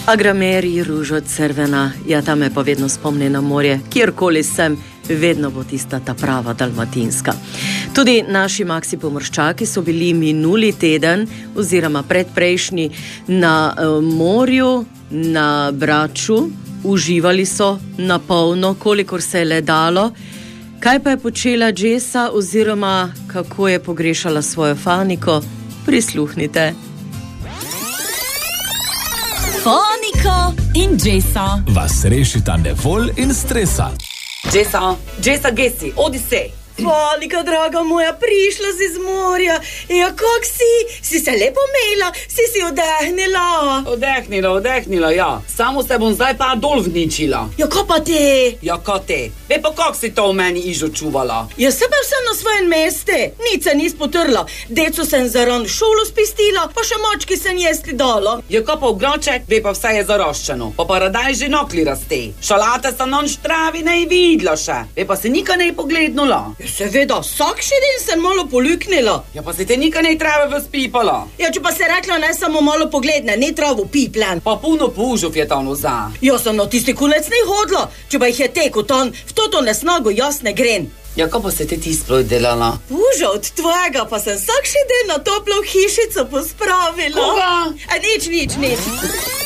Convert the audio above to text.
Agrameri, ružo crvena, ja, ta me pa vedno spomni na morje. Kjerkoli sem, vedno bo tista ta prava dalmatinska. Tudi naši Maxi pomorščaki so bili minuli teden oziroma predprejšnji na morju, na Braču. Uživali so na polno, kolikor se je le dalo. Kaj pa je počela Jessa oziroma kako je pogrešala svojo Faniko? Prisluhnite. Faniko in Jessa vas rešita nevolj in stresa. Jessa, Gessi, odi se. Fanika, draga moja, prišla si z morja. Ja, kak si? Si se lepo imela? Si odehnila? Odehnila, ja. Samo se bom zdaj pa dol vničila. Ja, ko pa te? Ja, ko te? Ve pa, kak si to v meni ižo čuvala? Ja, se pa vsem na svojem meste. Nič se nis potrla. Deco sem zaran šolo spistila, pa še močki sem jesti dala. Ja, ko pa v groček, ve pa vse je zaroščeno. Pa paradaj že nokli raste. Šalate sem non štravi ne vidla še. Ve pa se nika ne poglednula. Seveda, vsak še den sem malo poluknila. Ja, pa se te nika ne trave vzpipala. Ja, če pa se rekla, ne samo malo pogledne, ne travo piplen. Pa puno pužov je tam za. Ja, sem na tisti konec ne hodila. Če pa jih je teko tam, v to nesnago jaz ne gren. Ja, ko pa se te ti sploh delala? Puža od tvojega pa sem vsak še den na toplo hišico pospravila. Koga? A nič.